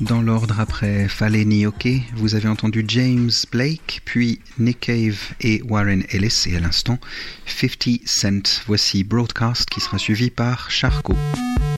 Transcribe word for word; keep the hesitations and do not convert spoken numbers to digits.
Dans l'ordre après Fale Nioke, vous avez entendu James Blake, puis Nick Cave et Warren Ellis, et à l'instant fifty Cent. Voici Broadcast qui sera suivi par Charcot.